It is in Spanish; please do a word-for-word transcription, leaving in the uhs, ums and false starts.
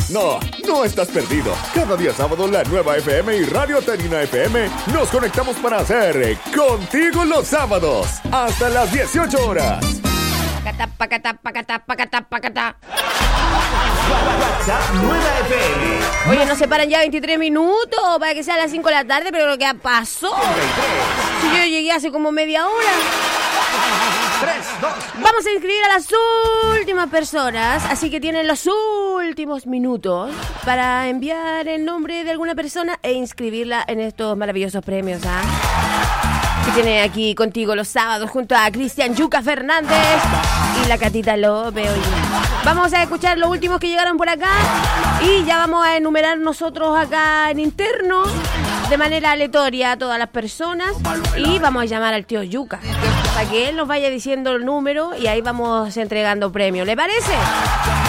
No, no estás perdido. Cada día sábado la Nueva F M y Radio Tarina F M nos conectamos para hacer Contigo los Sábados hasta las dieciocho horas. Pacata, pacata, pacata, pacata, pacata. WhatsApp Nueva F M. Oye, nos separan ya veintitrés minutos para que sea a las cinco de la tarde, pero lo que pasó. Si yo llegué hace como media hora. tres, dos, Vamos a inscribir a las últimas personas, así que tienen los últimos minutos para enviar el nombre de alguna persona e inscribirla en estos maravillosos premios, ¿ah? Que tiene aquí Contigo los Sábados junto a Cristian Yuca Fernández y la Catita López. Oye. Vamos a escuchar los últimos que llegaron por acá y ya vamos a enumerar nosotros acá en interno de manera aleatoria a todas las personas y vamos a llamar al tío Yuca para que él nos vaya diciendo el número y ahí vamos entregando premios. ¿Le parece?